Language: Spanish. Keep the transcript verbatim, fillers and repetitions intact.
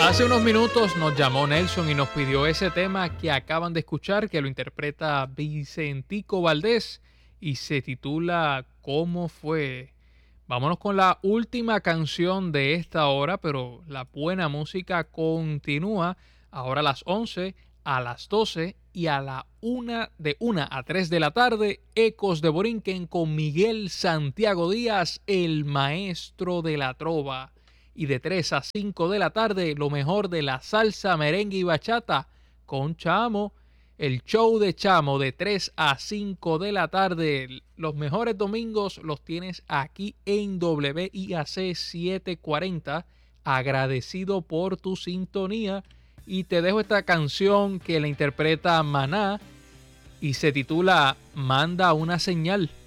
Hace unos minutos nos llamó Nelson y nos pidió ese tema que acaban de escuchar, que lo interpreta Vicentico Valdés y se titula ¿Cómo fue? Vámonos con la última canción de esta hora, pero la buena música continúa ahora a las once, a las doce y a la una, de una a tres de la tarde, Ecos de Borinquen con Miguel Santiago Díaz, el maestro de la trova. Y de tres a cinco de la tarde, lo mejor de la salsa, merengue y bachata con Chamo. El show de Chamo de tres a cinco de la tarde. Los mejores domingos los tienes aquí en W I A C setecientos cuarenta. Agradecido por tu sintonía. Y te dejo esta canción que la interpreta Maná y se titula Manda una señal.